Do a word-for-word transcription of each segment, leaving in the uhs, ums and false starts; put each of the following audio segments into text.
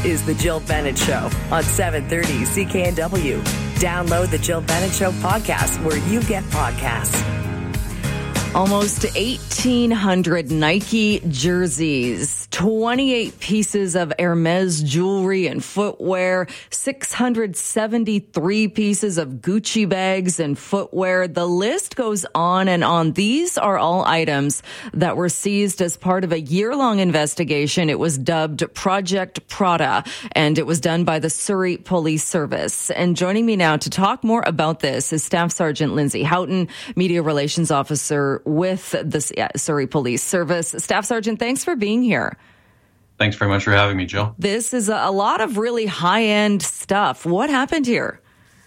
is The Jill Bennett Show on seven thirty C K N W. Download The Jill Bennett Show podcast where you get podcasts. Almost eighteen hundred Nike jerseys, twenty-eight pieces of Hermes jewelry and footwear, six hundred seventy-three pieces of Gucci bags and footwear. The list goes on and on. These are all items that were seized as part of a year-long investigation. It was dubbed Project Prada, and it was done by the Surrey Police Service. And joining me now to talk more about this is Staff Sergeant Lindsay Houghton, Media Relations Officer with the Surrey Police Service. Staff Sergeant, thanks for being here. Thanks very much for having me, Jill. This is a lot of really high-end stuff. What happened here?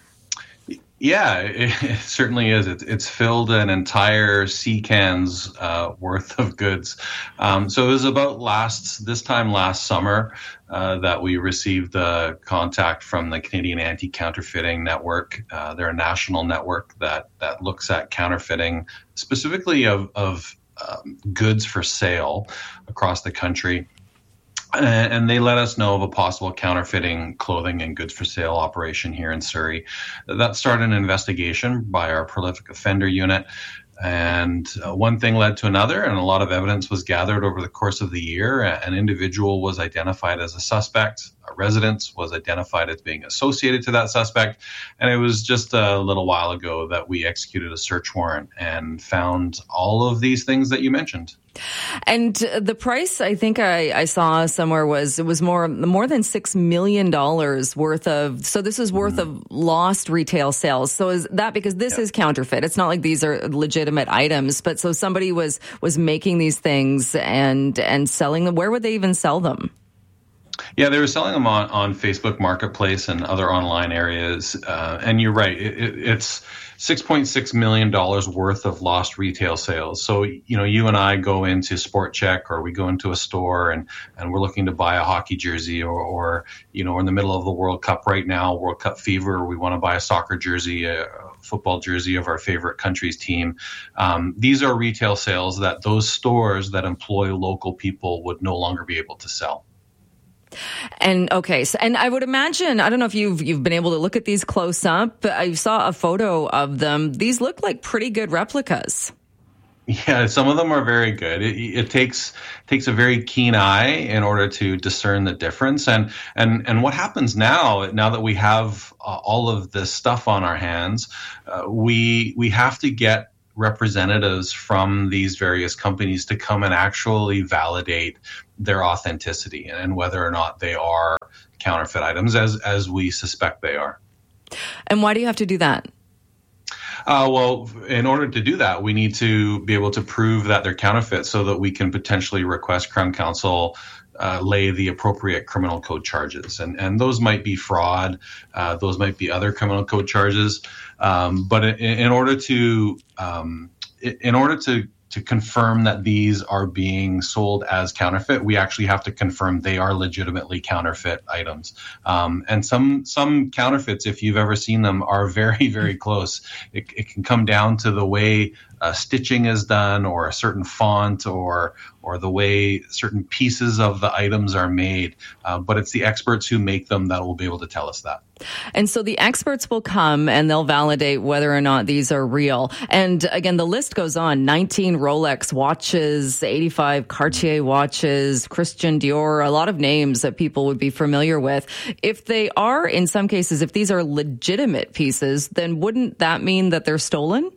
Yeah, it, it certainly is. It, it's filled an entire sea can's uh, worth of goods. Um, so it was about last this time last summer uh, that we received the contact from the Canadian Anti-Counterfeiting Network. Uh, they're a national network that that looks at counterfeiting, specifically of of um, goods for sale across the country. And they let us know of a possible counterfeiting clothing and goods for sale operation here in Surrey. That started an investigation by our prolific offender unit. And uh, one thing led to another, and a lot of evidence was gathered over the course of the year. An individual was identified as a suspect. A residence was identified as being associated to that suspect. And it was just a little while ago that we executed a search warrant and found all of these things that you mentioned. And the price, I think I, I saw somewhere, was it was more more than six million dollars worth of. So this is worth mm-hmm. of lost retail sales. So is that because this yeah. is counterfeit? It's not like these are legitimate items, but so somebody was was making these things and and selling them. Where would they even sell them? Yeah, they were selling them on, on Facebook Marketplace and other online areas. Uh, and you're right, it, it, it's six point six million dollars worth of lost retail sales. So, you know, you and I go into Sport Check or we go into a store and, and we're looking to buy a hockey jersey or, or, you know, we're in the middle of the World Cup right now, World Cup fever. We want to buy a soccer jersey, a football jersey of our favorite country's team. Um, these are retail sales that those stores that employ local people would no longer be able to sell. And okay, so, and I would imagine, I don't know if you've you've been able to look at these close up, but I saw a photo of them. These look like pretty good replicas. Yeah, some of them are very good. It, it takes takes a very keen eye in order to discern the difference. And and and what happens now? Now that we have uh, all of this stuff on our hands, uh, we we have to get representatives from these various companies to come and actually validate their authenticity and whether or not they are counterfeit items, as as we suspect they are. And why do you have to do that? Uh, well, in order to do that, we need to be able to prove that they're counterfeit so that we can potentially request Crown Counsel uh, lay the appropriate criminal code charges. And, and those might be fraud. Uh, those might be other criminal code charges. Um, but in, in order to um, in order to to confirm that these are being sold as counterfeit, we actually have to confirm they are legitimately counterfeit items. Um, and some some counterfeits, if you've ever seen them, are very, very close. It, it can come down to the way uh, stitching is done, or a certain font, or or the way certain pieces of the items are made. Uh, but it's the experts who make them that will be able to tell us that. And so the experts will come and they'll validate whether or not these are real. And again, the list goes on. nineteen Rolex watches, eighty-five Cartier watches, Christian Dior, a lot of names that people would be familiar with. If they are, in some cases, if these are legitimate pieces, then wouldn't that mean that they're stolen?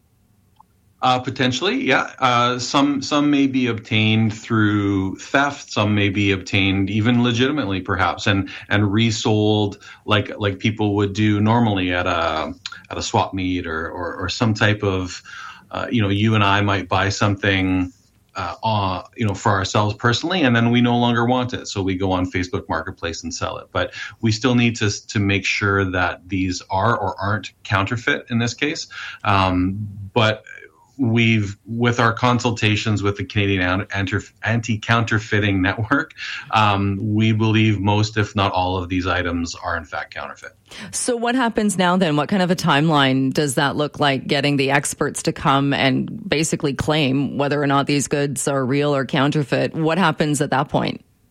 Uh, potentially, yeah. Uh, some some may be obtained through theft. Some may be obtained even legitimately, perhaps, and and resold like like people would do normally at a at a swap meet or or, or some type of, uh, you know, you and I might buy something, uh, uh, you know, for ourselves personally, and then we no longer want it, so we go on Facebook Marketplace and sell it. But we still need to to make sure that these are or aren't counterfeit in this case. Um, but We've, with our consultations with the Canadian Anti-Counterfeiting Network, um, we believe most, if not all, of these items are in fact counterfeit. So what happens now then? What kind of a timeline does that look like, getting the experts to come and basically claim whether or not these goods are real or counterfeit? What happens at that point?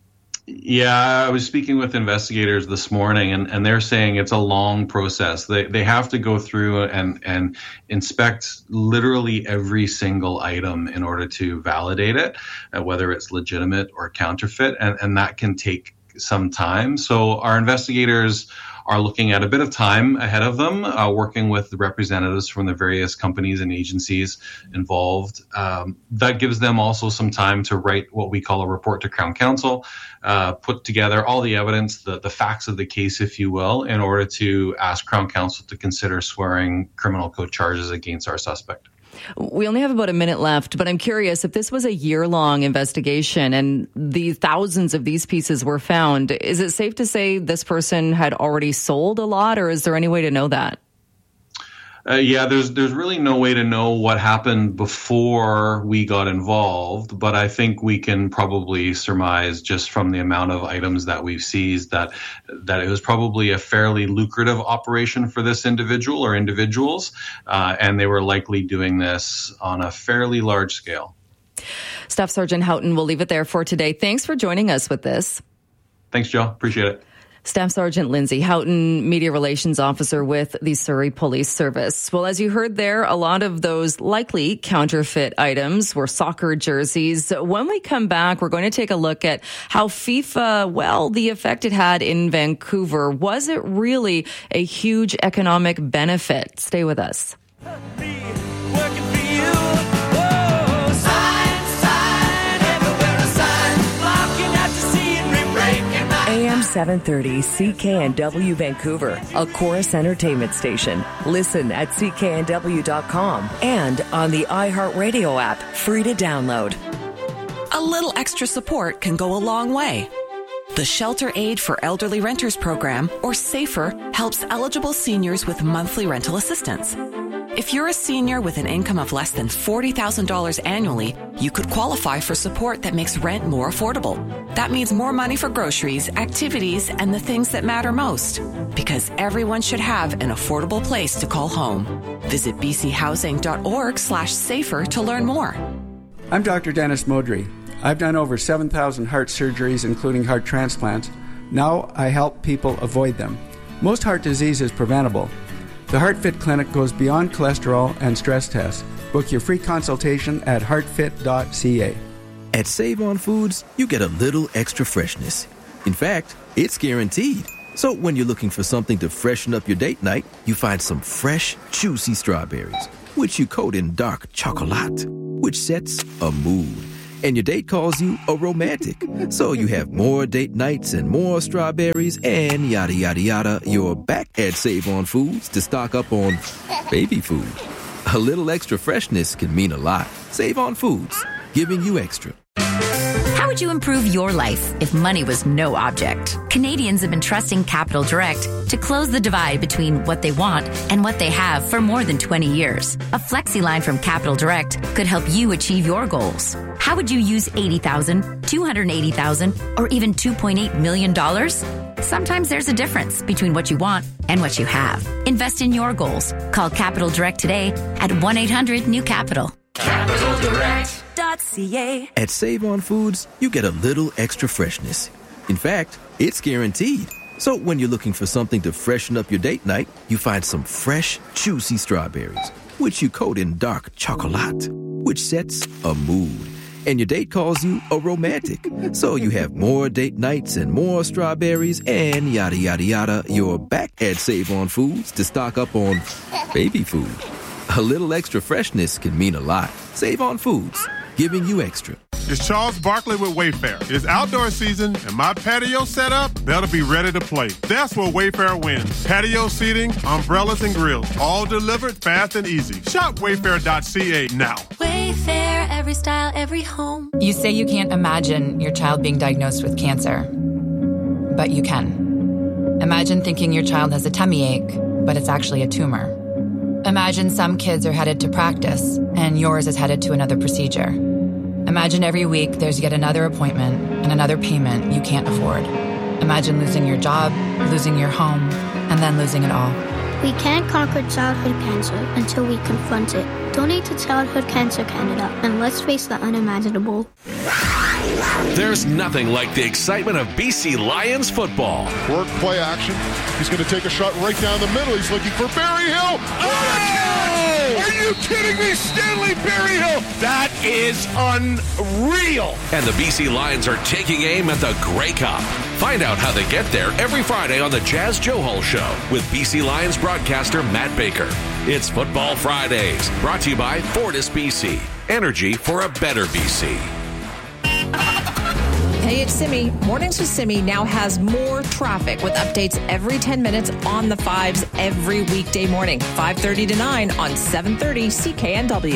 Yeah, I was speaking with investigators this morning, and, and they're saying it's a long process. They they have to go through and, and inspect literally every single item in order to validate it, uh, whether it's legitimate or counterfeit, and, and that can take some time. So our investigators are looking at a bit of time ahead of them, uh, working with the representatives from the various companies and agencies involved. Um, that gives them also some time to write what we call a report to Crown Counsel, uh, put together all the evidence, the, the facts of the case, if you will, in order to ask Crown Counsel to consider swearing criminal code charges against our suspect. We only have about a minute left, but I'm curious, if this was a year-long investigation and the thousands of these pieces were found, is it safe to say this person had already sold a lot, or is there any way to know that? Uh, yeah, there's there's really no way to know what happened before we got involved, but I think we can probably surmise just from the amount of items that we've seized that that it was probably a fairly lucrative operation for this individual or individuals, uh, and they were likely doing this on a fairly large scale. Staff Sergeant Houghton, we'll leave it there for today. Thanks for joining us with this. Thanks, Joe. Appreciate it. Staff Sergeant Lindsay Houghton, Media Relations Officer with the Surrey Police Service. Well, as you heard there, a lot of those likely counterfeit items were soccer jerseys. When we come back, we're going to take a look at how FIFA, well, the effect it had in Vancouver. Was it really a huge economic benefit? Stay with us. A M seven thirty C K N W Vancouver, a Chorus Entertainment station. Listen at C K N W dot com and on the iHeartRadio app, free to download. A little extra support can go a long way. The Shelter Aid for Elderly Renters program, or SAFER, helps eligible seniors with monthly rental assistance. If you're a senior with an income of less than forty thousand dollars annually, you could qualify for support that makes rent more affordable. That means more money for groceries, activities, and the things that matter most. Because everyone should have an affordable place to call home. Visit bchousing.org slash safer to learn more. I'm Doctor Dennis Modry. I've done over seven thousand heart surgeries, including heart transplants. Now I help people avoid them. Most heart disease is preventable. The HeartFit Clinic goes beyond cholesterol and stress tests. Book your free consultation at heart fit dot c a. At Save On Foods, you get a little extra freshness. In fact, it's guaranteed. So when you're looking for something to freshen up your date night, you find some fresh, juicy strawberries, which you coat in dark chocolate, which sets a mood. And your date calls you a romantic. So you have more date nights and more strawberries and yada, yada, yada. You're back at Save On Foods to stock up on baby food. A little extra freshness can mean a lot. Save On Foods, giving you extra. How would you improve your life if money was no object? Canadians have been trusting Capital Direct to close the divide between what they want and what they have for more than twenty years. A flexi line from Capital Direct could help you achieve your goals. How would you use eighty thousand dollars, two hundred eighty thousand dollars, or even two point eight million dollars? Sometimes there's a difference between what you want and what you have. Invest in your goals. Call Capital Direct today at one eight hundred new capital. Capital Direct. At Save On Foods, you get a little extra freshness. In fact, it's guaranteed. So when you're looking for something to freshen up your date night, you find some fresh, juicy strawberries, which you coat in dark chocolate, which sets a mood. And your date calls you a romantic. So you have more date nights and more strawberries and yada, yada, yada. You're back at Save On Foods to stock up on baby food. A little extra freshness can mean a lot. Save On Foods, giving you extra. It's Charles Barkley with Wayfair. It's outdoor season, and my patio setup, that'll be ready to play. That's where Wayfair wins. Patio seating, umbrellas, and grills, all delivered fast and easy. Shop wayfair dot c a now. Wayfair, every style, every home. You say you can't imagine your child being diagnosed with cancer, but you can. Imagine thinking your child has a tummy ache, but it's actually a tumor. Imagine some kids are headed to practice, and yours is headed to another procedure. Imagine every week there's yet another appointment and another payment you can't afford. Imagine losing your job, losing your home, and then losing it all. We can't conquer childhood cancer until we confront it. Donate to Childhood Cancer Canada, and let's face the unimaginable. There's nothing like the excitement of B C Lions football. Work, play action. He's going to take a shot right down the middle. He's looking for Barry Hill. Oh! Are you kidding me? Stanley Berryhill. That is unreal. And the B C Lions are taking aim at the Grey Cup. Find out how they get there every Friday on the Jazz Joe Hall Show with B C Lions broadcaster Matt Baker. It's Football Fridays, brought to you by Fortis B C. Energy for a better B C. Hey, it's Simi. Mornings with Simi now has more traffic with updates every ten minutes on the fives every weekday morning, five thirty to nine on seven thirty C K N W.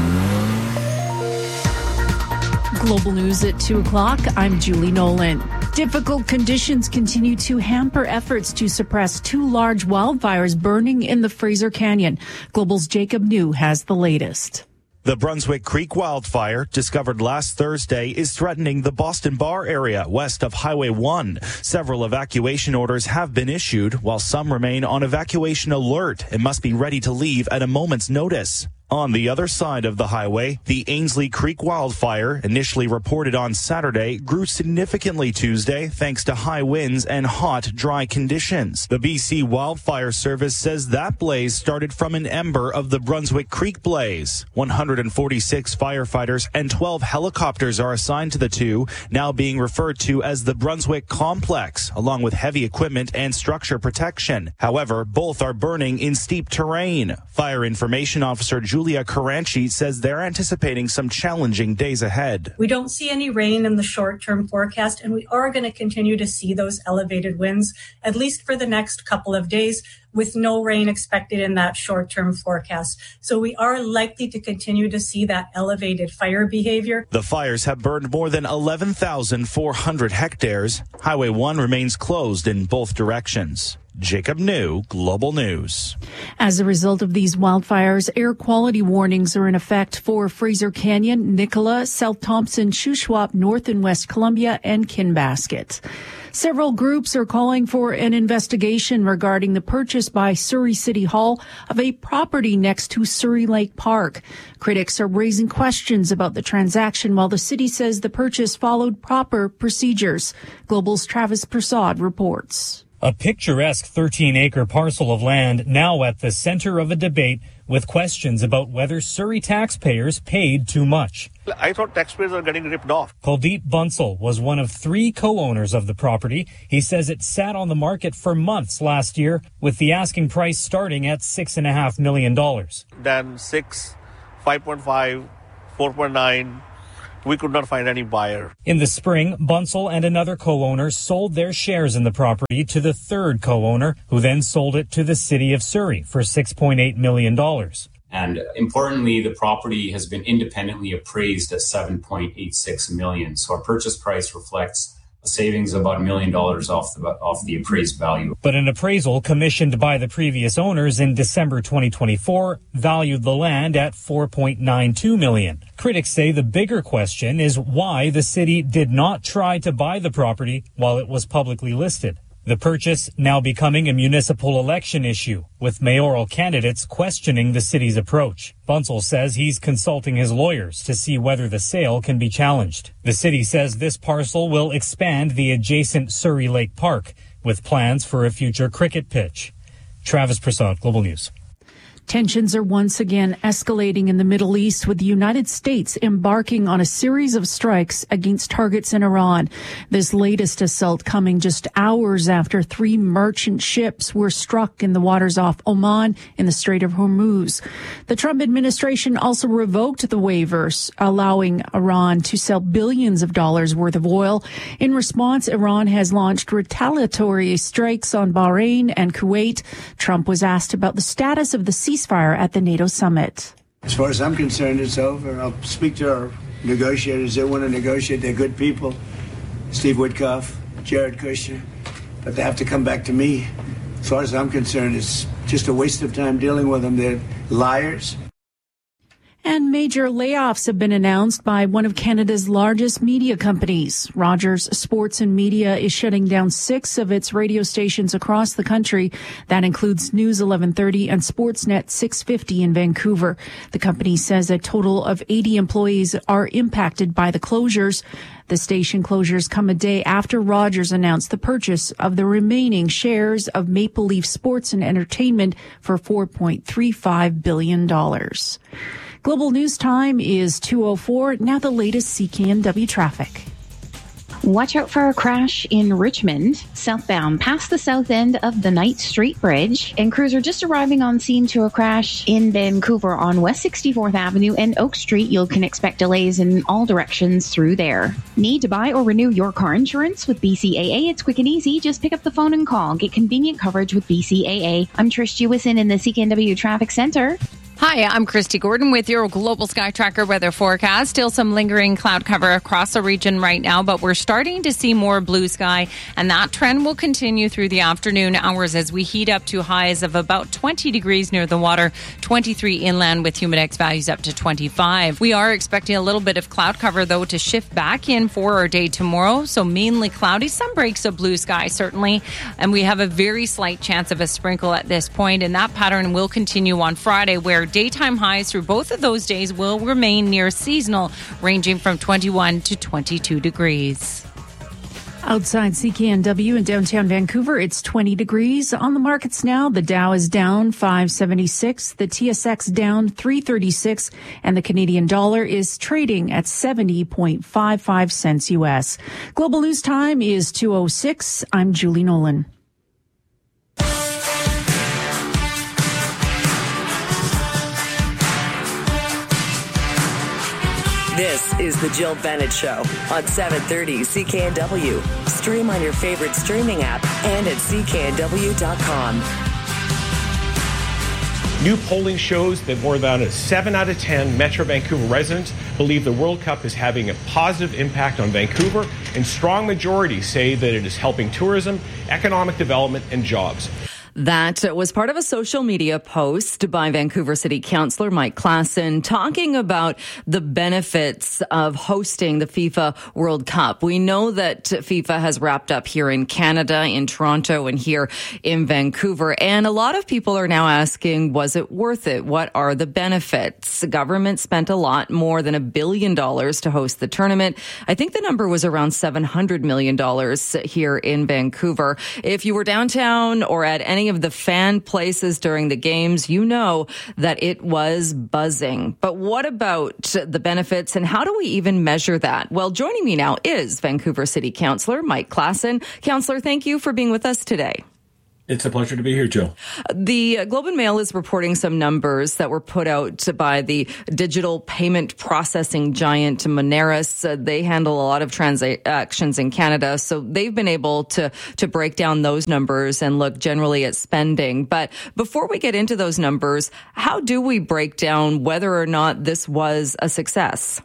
Global News at two o'clock. I'm Julie Nolan. Difficult conditions continue to hamper efforts to suppress two large wildfires burning in the Fraser Canyon. Global's Jacob New has the latest. The Brunswick Creek wildfire, discovered last Thursday, is threatening the Boston Bar area west of Highway one. Several evacuation orders have been issued, while some remain on evacuation alert and must be ready to leave at a moment's notice. On the other side of the highway, the Ainslie Creek wildfire, initially reported on Saturday, grew significantly Tuesday thanks to high winds and hot, dry conditions. The B C Wildfire Service says that blaze started from an ember of the Brunswick Creek blaze. one hundred forty-six firefighters and twelve helicopters are assigned to the two, now being referred to as the Brunswick Complex, along with heavy equipment and structure protection. However, both are burning in steep terrain. Fire Information Officer Julia Caranchi says they're anticipating some challenging days ahead. We don't see any rain in the short-term forecast, and we are going to continue to see those elevated winds, at least for the next couple of days, with no rain expected in that short-term forecast. So we are likely to continue to see that elevated fire behavior. The fires have burned more than eleven thousand four hundred hectares. Highway one remains closed in both directions. Jacob New, Global News. As a result of these wildfires, air quality warnings are in effect for Fraser Canyon, Nicola, South Thompson, Shuswap, North and West Columbia, and Kinbasket. Several groups are calling for an investigation regarding the purchase by Surrey City Hall of a property next to Surrey Lake Park. Critics are raising questions about the transaction, while the city says the purchase followed proper procedures. Global's Travis Prasad reports. A picturesque thirteen-acre parcel of land now at the center of a debate with questions about whether Surrey taxpayers paid too much. I thought taxpayers are getting ripped off. Kuldeep Bansal was one of three co-owners of the property. He says it sat on the market for months last year, with the asking price starting at six point five million dollars. Then six, five point five, four point nine. We could not find any buyer. In the spring, Bansal and another co-owner sold their shares in the property to the third co-owner, who then sold it to the city of Surrey for six point eight million dollars. And importantly, the property has been independently appraised at seven point eight six million dollars. So our purchase price reflects a savings of about a million dollars off the off the appraised value. But an appraisal commissioned by the previous owners in December twenty twenty-four valued the land at four point nine two million dollars. Critics say the bigger question is why the city did not try to buy the property while it was publicly listed. The purchase now becoming a municipal election issue, with mayoral candidates questioning the city's approach. Bansal says he's consulting his lawyers to see whether the sale can be challenged. The city says this parcel will expand the adjacent Surrey Lake Park, with plans for a future cricket pitch. Travis Prasad, Global News. Tensions are once again escalating in the Middle East, with the United States embarking on a series of strikes against targets in Iran. This latest assault coming just hours after three merchant ships were struck in the waters off Oman in the Strait of Hormuz. The Trump administration also revoked the waivers allowing Iran to sell billions of dollars worth of oil. In response, Iran has launched retaliatory strikes on Bahrain and Kuwait. Trump was asked about the status of the ceasefire at the NATO summit. As far as I'm concerned, it's over. I'll speak to our negotiators. They want to negotiate. They're good people. Steve Witkoff, Jared Kushner. But they have to come back to me. As far as I'm concerned, it's just a waste of time dealing with them. They're liars. And major layoffs have been announced by one of Canada's largest media companies. Rogers Sports and Media is shutting down six of its radio stations across the country. That includes News eleven thirty and Sportsnet six fifty in Vancouver. The company says a total of eighty employees are impacted by the closures. The station closures come a day after Rogers announced the purchase of the remaining shares of Maple Leaf Sports and Entertainment for four point three five billion dollars. Global News Time is two oh four. Now the latest C K N W traffic. Watch out for a crash in Richmond, southbound past the south end of the Knight Street Bridge. And crews are just arriving on scene to a crash in Vancouver on West sixty-fourth Avenue and Oak Street. You can expect delays in all directions through there. Need to buy or renew your car insurance with B C A A? It's quick and easy. Just pick up the phone and call. Get convenient coverage with B C A A. I'm Trish Jewison in the C K N W Traffic Center. Hi, I'm Christy Gordon with your Global Sky Tracker weather forecast. Still some lingering cloud cover across the region right now, but we're starting to see more blue sky, and that trend will continue through the afternoon hours as we heat up to highs of about twenty degrees near the water, twenty-three inland with humidex values up to twenty-five. We are expecting a little bit of cloud cover, though, to shift back in for our day tomorrow, so mainly cloudy, some breaks of blue sky, certainly, and we have a very slight chance of a sprinkle at this point, and that pattern will continue on Friday, where daytime highs through both of those days will remain near seasonal, ranging from twenty-one to twenty-two degrees. Outside C K N W in downtown Vancouver, it's twenty degrees. On the markets now, the Dow is down five seventy-six, the T S X down three thirty-six, and the Canadian dollar is trading at seventy point five five cents U S. Global News Time is two oh six. I'm Julie Nolan. This is the Jill Bennett Show on seven thirty C K N W. Stream on your favorite streaming app and at C K N W dot com. New polling shows that more than seven out of ten Metro Vancouver residents believe the World Cup is having a positive impact on Vancouver, and strong majorities say that it is helping tourism, economic development, and jobs. That was part of a social media post by Vancouver City Councillor Mike Klassen talking about the benefits of hosting the FIFA World Cup. We know that FIFA has wrapped up here in Canada, in Toronto, and here in Vancouver. And a lot of people are now asking, was it worth it? What are the benefits? The government spent a lot, more than a billion dollars to host the tournament. I think the number was around seven hundred million dollars here in Vancouver. If you were downtown or at any of the fan places during the games, you know that it was buzzing. But what about the benefits, and how do we even measure that? Well, joining me now is Vancouver City Councillor Mike Klassen. Councillor, thank you for being with us today. It's a pleasure to be here, Jill. The Globe and Mail is reporting some numbers that were put out by the digital payment processing giant Moneris. Uh, they handle a lot of transactions in Canada, so they've been able to, to break down those numbers and look generally at spending. But before we get into those numbers, how do we break down whether or not this was a success?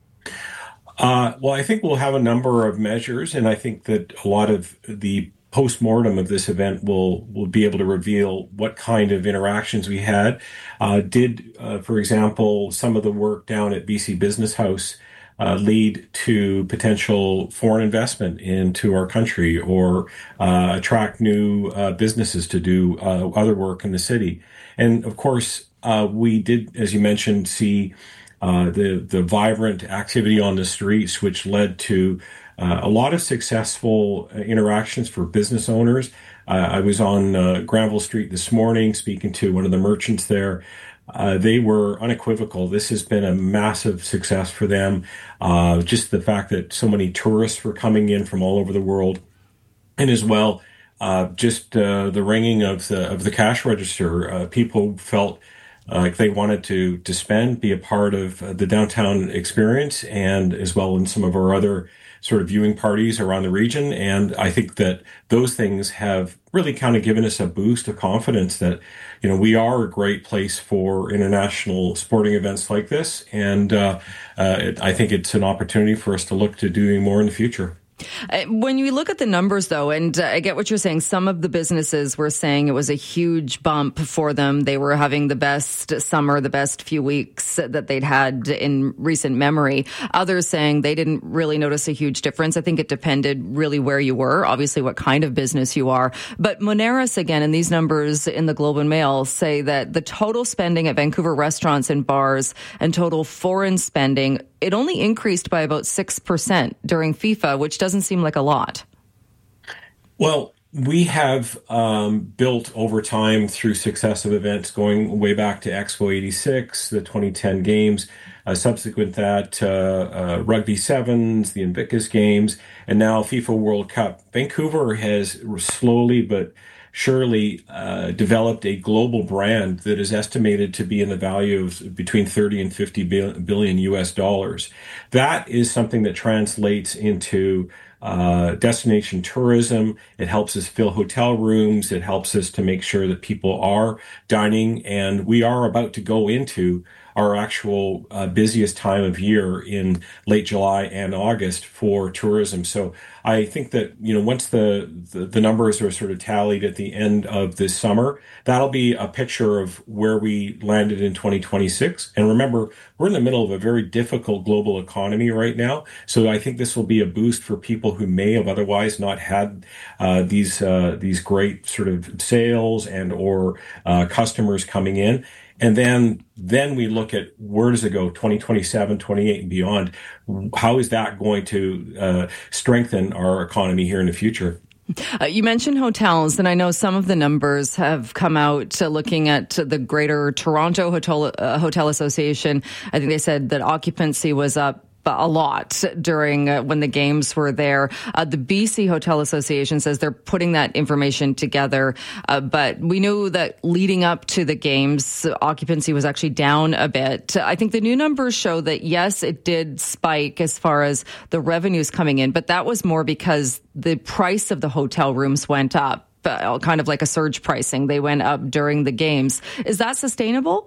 Uh, well, I think we'll have a number of measures, and I think that a lot of the post-mortem of this event will will be able to reveal what kind of interactions we had. Uh, did, uh, for example, some of the work down at B C Business House uh, lead to potential foreign investment into our country, or uh, attract new uh, businesses to do uh, other work in the city? And of course, uh, we did, as you mentioned, see uh, the the vibrant activity on the streets, which led to Uh, a lot of successful uh, interactions for business owners. Uh, I was on uh, Granville Street this morning speaking to one of the merchants there. Uh, they were unequivocal. This has been a massive success for them. Uh, just the fact that so many tourists were coming in from all over the world, and as well, uh, just uh, the ringing of the of the cash register. Uh, people felt like they wanted to to spend, be a part of uh, the downtown experience, and as well in some of our other sort of viewing parties around the region. And I think that those things have really kind of given us a boost of confidence that, you know, we are a great place for international sporting events like this. And uh, uh, it, I think it's an opportunity for us to look to doing more in the future. When you look at the numbers, though, and uh, I get what you're saying, some of the businesses were saying it was a huge bump for them. They were having the best summer, the best few weeks that they'd had in recent memory. Others saying they didn't really notice a huge difference. I think it depended really where you were, obviously what kind of business you are. But Moneris, again, and these numbers in the Globe and Mail say that the total spending at Vancouver restaurants and bars and total foreign spending, it only increased by about six percent during FIFA, which doesn't seem like a lot. Well, we have um, built over time through successive events going way back to Expo eighty-six, the twenty ten games, uh, subsequent that uh, uh, Rugby Sevens, the Invictus Games, and now FIFA World Cup. Vancouver has slowly but surely uh, developed a global brand that is estimated to be in the value of between thirty and fifty billion U S dollars. That is something that translates into uh, destination tourism. It helps us fill hotel rooms. It helps us to make sure that people are dining. And we are about to go into our actual uh, busiest time of year in late July and August for tourism. So I think that, you know, once the, the, the numbers are sort of tallied at the end of this summer, that'll be a picture of where we landed in twenty twenty-six. And remember, we're in the middle of a very difficult global economy right now. So I think this will be a boost for people who may have otherwise not had uh, these uh, these great sort of sales and or uh, customers coming in. And then, then we look at where does it go, twenty twenty-seven, twenty-eight and beyond. How is that going to uh, strengthen our economy here in the future? Uh, you mentioned hotels, and I know some of the numbers have come out uh, looking at the Greater Toronto Hotel, uh, Hotel Association. I think they said that occupancy was up a lot during uh, when the games were there. Uh, the B C Hotel Association says they're putting that information together, uh, but we knew that leading up to the games, occupancy was actually down a bit. I think the new numbers show that, yes, it did spike as far as the revenues coming in, but that was more because the price of the hotel rooms went up, uh, kind of like a surge pricing. They went up during the games. Is that sustainable?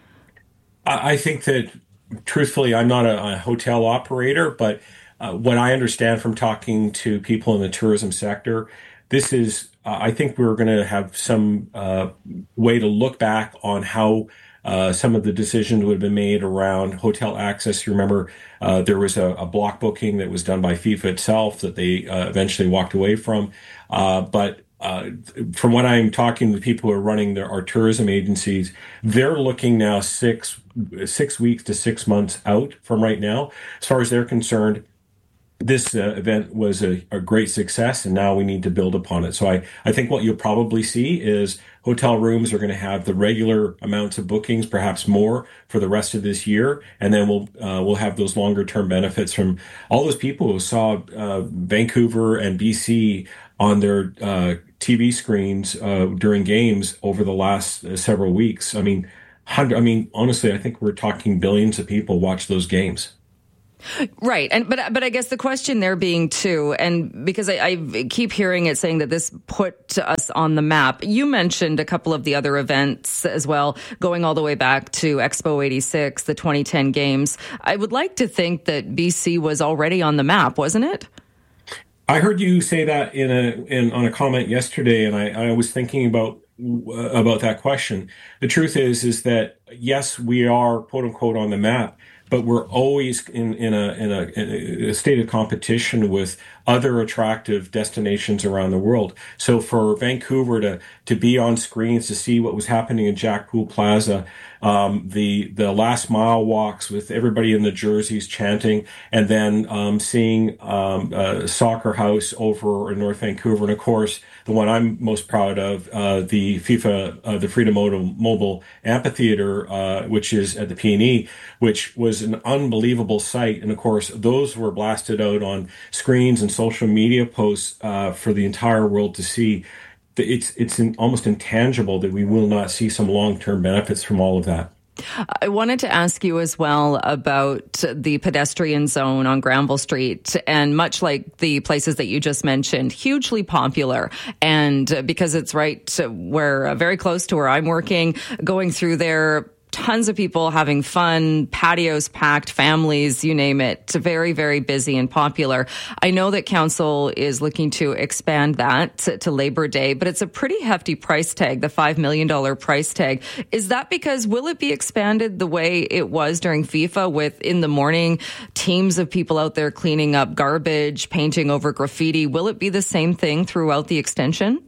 I think that truthfully, I'm not a, a hotel operator, but uh, what I understand from talking to people in the tourism sector, this is, uh, I think we're going to have some uh, way to look back on how uh, some of the decisions would have been made around hotel access. You remember uh, there was a, a block booking that was done by FIFA itself that they uh, eventually walked away from. Uh, but Uh, from what I'm talking to people who are running their, our tourism agencies, they're looking now six six weeks to six months out from right now. As far as they're concerned, this uh, event was a, a great success, and now we need to build upon it. So I, I think what you'll probably see is hotel rooms are going to have the regular amounts of bookings, perhaps more, for the rest of this year, and then we'll uh, we'll have those longer term benefits from all those people who saw uh, Vancouver and B C on their uh, T V screens uh, during games over the last uh, several weeks. I mean, hundred, I mean, honestly, I think we're talking billions of people watch those games. Right. And but but I guess the question there being too, and because I, I keep hearing it saying that this put us on the map. You mentioned a couple of the other events as well, going all the way back to Expo eighty-six, the twenty ten games. I would like to think that B C was already on the map, wasn't it? I heard you say that in a in on a comment yesterday, and I, I was thinking about about that question. The truth is, is that yes, we are quote unquote on the map, but we're always in in a in a, in a state of competition with other attractive destinations around the world. So for Vancouver to to be on screens, to see what was happening in Jack Pool Plaza, um, the the last mile walks with everybody in the jerseys chanting, and then um, seeing um, a soccer house over in North Vancouver, and of course the one I'm most proud of, uh, the FIFA, uh, the Freedom Mobile Amphitheater, uh, which is at the P and E, which was an unbelievable sight. And of course, those were blasted out on screens and social media posts uh, for the entire world to see. It's it's in, almost intangible that we will not see some long-term benefits from all of that. I wanted to ask you as well about the pedestrian zone on Granville Street, and much like the places that you just mentioned, hugely popular. And because it's right where, very close to where I'm working, going through there tons of people having fun, patios packed, families, you name it. Very, very busy and popular. I know that council is looking to expand that to, to Labor Day, but it's a pretty hefty price tag, the five million dollars price tag. Is that because, will it be expanded the way it was during FIFA with in the morning teams of people out there cleaning up garbage, painting over graffiti? Will it be the same thing throughout the extension?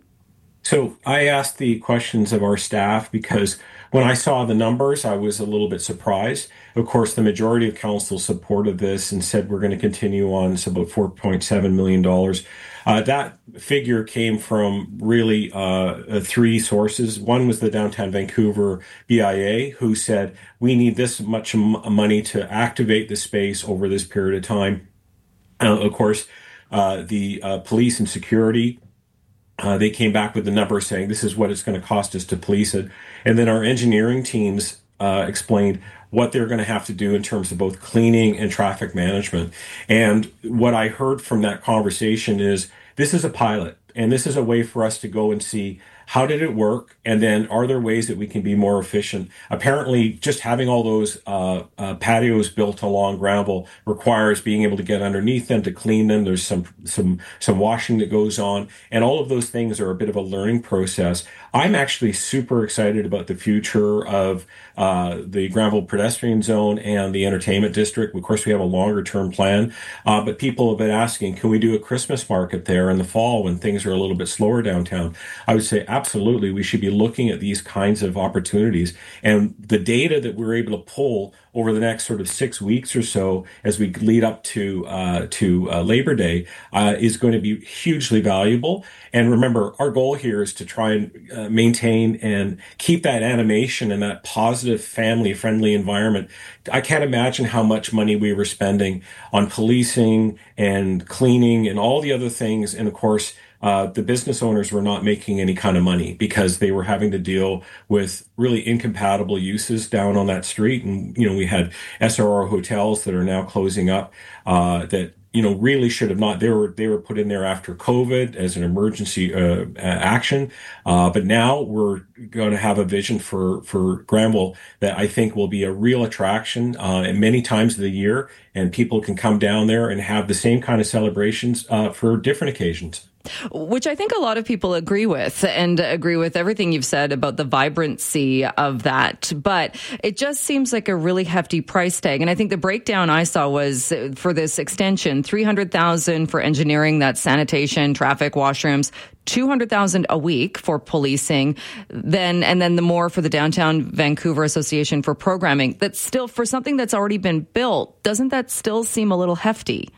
So I asked the questions of our staff because when I saw the numbers, I was a little bit surprised. Of course, the majority of council supported this and said we're going to continue on. It's about four point seven million dollars. Uh, that figure came from really uh, three sources. One was the Downtown Vancouver B I A, who said we need this much m- money to activate the space over this period of time. Uh, of course, uh, the uh, police and security, Uh, they came back with the number saying this is what it's going to cost us to police it. And then our engineering teams uh, explained what they're going to have to do in terms of both cleaning and traffic management. And what I heard from that conversation is this is a pilot, and this is a way for us to go and see how did it work, and then are there ways that we can be more efficient? Apparently, just having all those uh, uh, patios built along Granville requires being able to get underneath them to clean them. There's some some some washing that goes on, and all of those things are a bit of a learning process. I'm actually super excited about the future of uh, the Granville pedestrian zone and the entertainment district. Of course, we have a longer term plan, uh, but people have been asking, can we do a Christmas market there in the fall when things are a little bit slower downtown? I would say absolutely, we should be looking at these kinds of opportunities. And the data that we're able to pull over the next sort of six weeks or so as we lead up to uh, to uh, Labor Day uh, is going to be hugely valuable. And remember, our goal here is to try and uh, maintain and keep that animation and that positive family-friendly environment. I can't imagine how much money we were spending on policing and cleaning and all the other things. And of course, Uh, the business owners were not making any kind of money because they were having to deal with really incompatible uses down on that street. And, you know, we had S R O hotels that are now closing up uh, that, you know, really should have not. They were they were put in there after COVID as an emergency uh, action. Uh, but now we're going to have a vision for, for Granville that I think will be a real attraction uh, at many times of the year. And people can come down there and have the same kind of celebrations uh, for different occasions. Which I think a lot of people agree with and agree with everything you've said about the vibrancy of that. But it just seems like a really hefty price tag. And I think the breakdown I saw was for this extension, three hundred thousand dollars for engineering, that's sanitation, traffic, washrooms, two hundred thousand dollars a week for policing, then and then the more for the Downtown Vancouver Association for programming. That's still for something that's already been built. Doesn't that still seem a little hefty?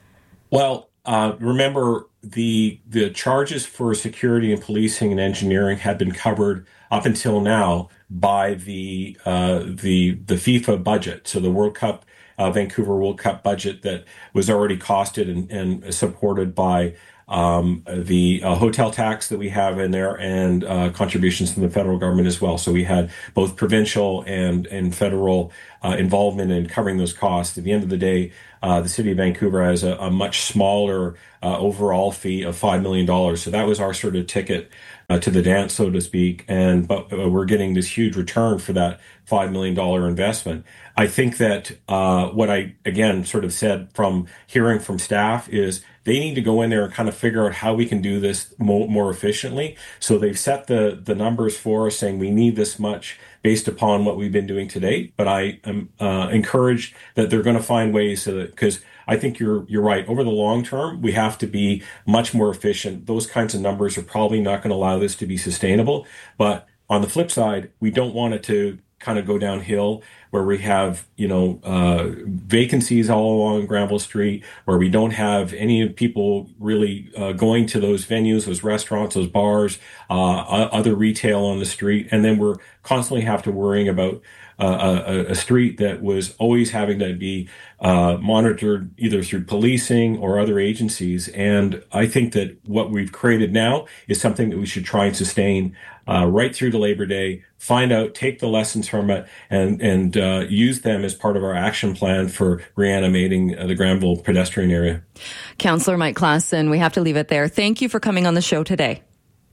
Well, uh, remember, the the charges for security and policing and engineering have been covered up until now by the uh, the the FIFA budget. So the World Cup, uh, Vancouver World Cup budget that was already costed and, and supported by um, the uh, hotel tax that we have in there and uh, contributions from the federal government as well. So we had both provincial and, and federal uh, involvement in covering those costs. At the end of the day, uh, the city of Vancouver has a, a much smaller uh, overall fee of five million dollars. So that was our sort of ticket uh, to the dance, so to speak. And but uh, we're getting this huge return for that five million dollars investment. I think that uh, what I, again, sort of said from hearing from staff is they need to go in there and kind of figure out how we can do this more, more efficiently. So they've set the, the numbers for us saying we need this much based upon what we've been doing to date. But I am uh, encouraged that they're going to find ways so that, because I think you're you're right. Over the long term, we have to be much more efficient. Those kinds of numbers are probably not going to allow this to be sustainable. But on the flip side, we don't want it to kind of go downhill where we have, you know, uh, vacancies all along Granville Street, where we don't have any people really uh, going to those venues, those restaurants, those bars, uh, other retail on the street. And then we're constantly have to worrying about uh, a, a street that was always having to be uh, monitored either through policing or other agencies. And I think that what we've created now is something that we should try and sustain uh, right through to Labor Day, find out, take the lessons from it, and, and uh, use them as part of our action plan for reanimating uh, the Granville pedestrian area. Councillor Mike Klassen, we have to leave it there. Thank you for coming on the show today.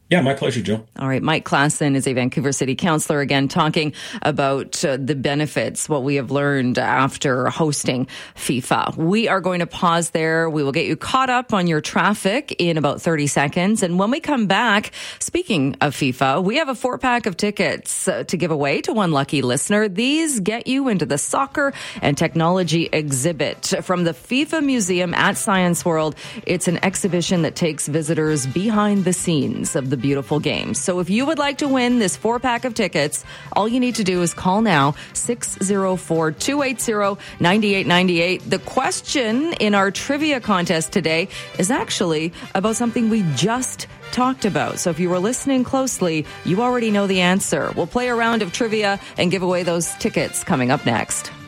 Yeah, my pleasure, Joe. All right. Mike Klassen is a Vancouver City Councillor, again, talking about uh, the benefits, what we have learned after hosting FIFA. We are going to pause there. We will get you caught up on your traffic in about thirty seconds. And when we come back, speaking of FIFA, we have a four pack of tickets uh, to give away to one lucky listener. These get you into the soccer and technology exhibit from the FIFA Museum at Science World. It's an exhibition that takes visitors behind the scenes of the beautiful games. So if you would like to win this four pack of tickets, all you need to do is call now, six oh four, two eight zero, nine eight nine eight. The question in our trivia contest today is actually about something we just talked about. So if you were listening closely, you already know the answer. We'll play a round of trivia and give away those tickets coming up next.